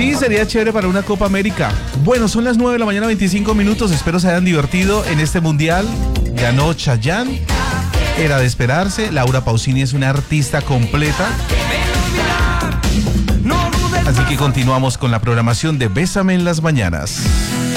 Sí, sería chévere para una Copa América. Bueno, son las 9 de la mañana, 25 minutos. Espero se hayan divertido en este mundial. Ganó Chayanne. Era de esperarse. Laura Pausini es una artista completa. Así que continuamos con la programación de Bésame en las mañanas.